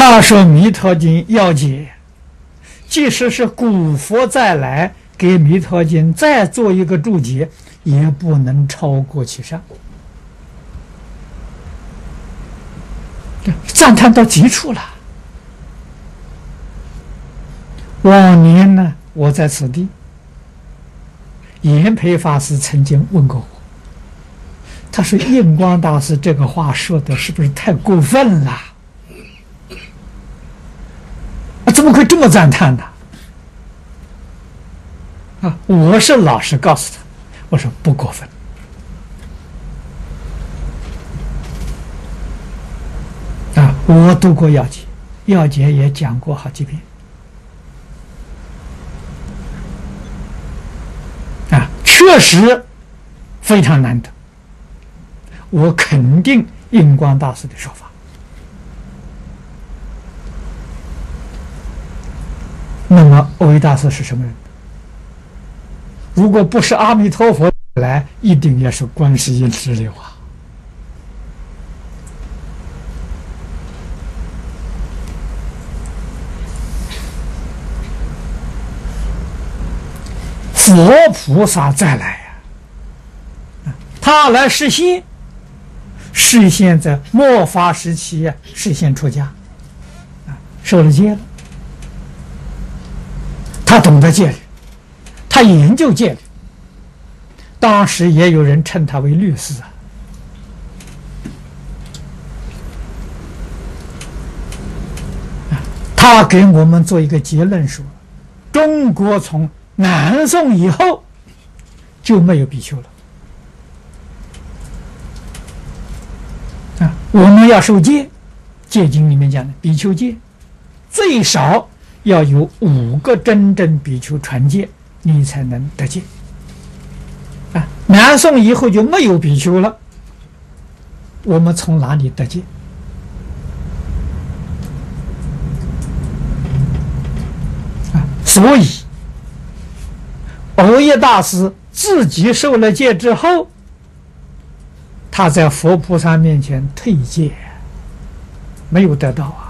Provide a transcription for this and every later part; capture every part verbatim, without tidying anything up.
他说《弥陀经》要解，即使是古佛再来给《弥陀经》再做一个注解，也不能超过其上，赞叹到极处了。往年呢，我在此地，延培法师曾经问过我，他说印光大师这个话说的是不是太过分了？啊，怎么会这么赞叹呢？啊，我是老实告诉他，我说不过分。啊，我读过要解，要解也讲过好几遍。啊，确实非常难得。我肯定印光大师的说法。那么蕅益大师是什么人？如果不是阿弥陀佛来，一定也是观世音之流啊！佛菩萨再来呀、啊，他来示现，示现在末法时期啊，示现出家，啊，受了戒了。他懂得戒律，他研究戒律，当时也有人称他为律师啊。他给我们做一个结论说，中国从南宋以后就没有比丘了。啊，我们要受戒，戒经里面讲的比丘戒，最少要有五个真正比丘传戒，你才能得戒。啊，南宋以后就没有比丘了，我们从哪里得戒？啊，所以蕅益大师自己受了戒之后，他在佛菩萨面前退戒，没有得到啊。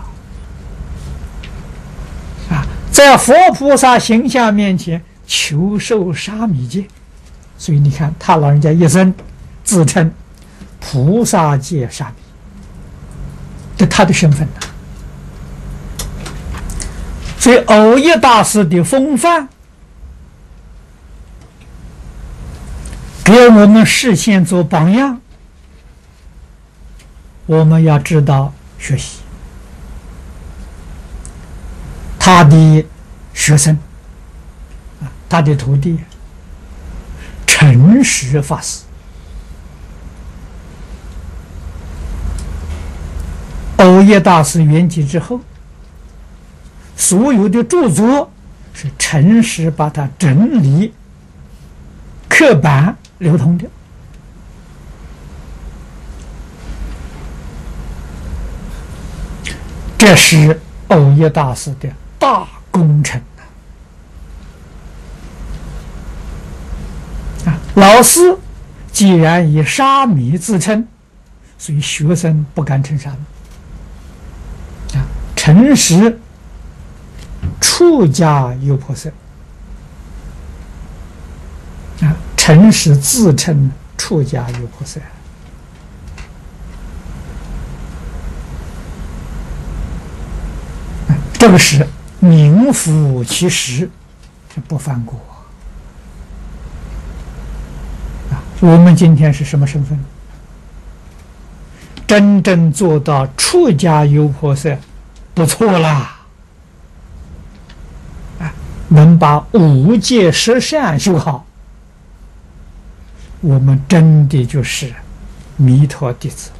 在佛菩萨形象面前求受沙弥戒，所以你看他老人家一生自称菩萨戒沙弥，这他的身份呢。所以蕅益大师的风范给我们示现做榜样，我们要知道学习。他的学生，啊，他的徒弟，诚实法师，蕅益大师圆寂之后，所有的著作是诚实把它整理、刻板流通的。这是蕅益大师的大工程啊！老师既然以沙弥自称，所以学生不敢称沙弥啊。诚实出家优婆塞啊，诚实自称出家优婆塞。这个是名副其实，不犯过啊！我们今天是什么身份？真正做到出家优婆塞，不错啦！啊，能把五戒十善修好，我们真的就是弥陀弟子。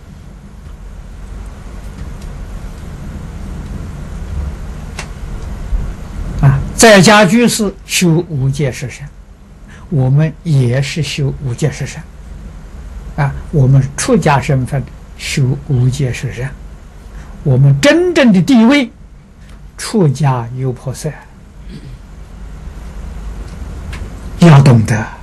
在家居士修五戒十善，我们也是修五戒十善啊。我们出家身份修五戒十善，我们真正的地位出家优婆塞，要懂得。